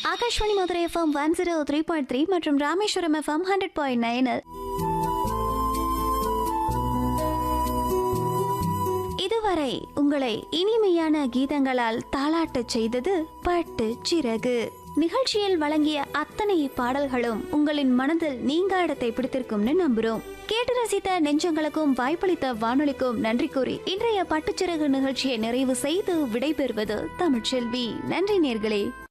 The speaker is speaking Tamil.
ஆகாஷ்வாணி மதுரை எஃப்எம் 103.3 மற்றும் ராமேஸ்வரம் எஃப்எம் 100.9. இதுவரை உங்களை இனிமையான கீதங்களால் தாளாட்டச் செய்தது பட்டு சிறகு. நிகழ்ச்சியில் வழங்கிய அத்தனை பாடல்களும் உங்களின் மனதில் நீங்கா இடத்தை பிடித்திருக்கும்னு நம்புறோம். கேட்டு ரசித்த நெஞ்சங்களுக்கும் வாய்ப்பளித்த வானொலிக்கும் நன்றி கூறி இன்றைய பட்டுச்சிறகு நிகழ்ச்சியை நிறைவு செய்து விடைபெறுவது தமிழ்ச்செல்வி. நன்றி நேர்களே.